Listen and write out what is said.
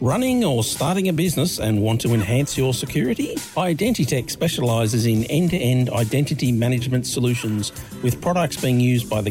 Running or starting a business and want to enhance your security? Identitech specialises in end-to-end identity management solutions with products being used by the